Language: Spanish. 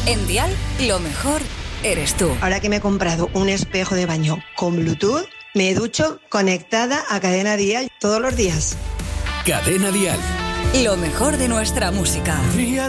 En Dial, lo mejor eres tú. Ahora que me he comprado un espejo de baño con Bluetooth, me ducho conectada a Cadena Dial todos los días. Cadena Dial. Lo mejor de nuestra música. Día